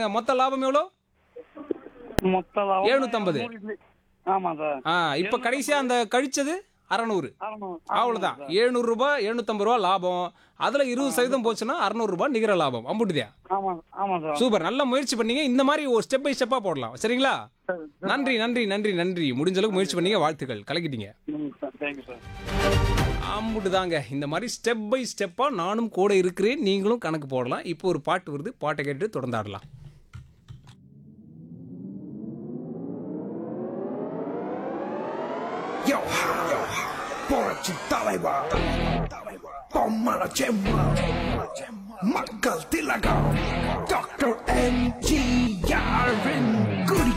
பாருங்க மொத்த லாபம் எவ்வளோ? மொத்த லாபம் 750. ஆமா சார். இப்ப கடைசியா அந்த கழிச்சது 600. 600. அவ்வளவுதான். 700 ரூபாய் 750 ரூபாய் லாபம். அதுல 20% போச்சுன்னா 600 ரூபாய் நிகர லாபம். அம்புட்டுதியா? ஆமா ஆமா சார். சூப்பர், நல்ல முயற்சி பண்ணீங்க. இந்த மாதிரி ஒரு ஸ்டெப் பை ஸ்டெப்பா போடலாம். சரிங்களா? சரி, சரி. நன்றி நன்றி நன்றி நன்றி. முடிஞ்ச அளவுக்கு முயற்சி பண்ணீங்க. வாழ்த்துக்கள், கலக்கிட்டீங்க. Thank you sir. அம்புட்டுதாங்க. இந்த மாதிரி ஸ்டெப் பை ஸ்டெப்பா நானும் கூட இருக்கிறேன். நீங்களும் கணக்கு போடலாம். இப்போ ஒரு பாட்டு வருது. பாட்டை கேட்டு தொடர்ந்து ஆடலாம். Yo, புரட்சி தலைவர் பொம்மல செம்மா மக்கள் திலகம் டாக்டர் எம்ஜிஆரின் குடி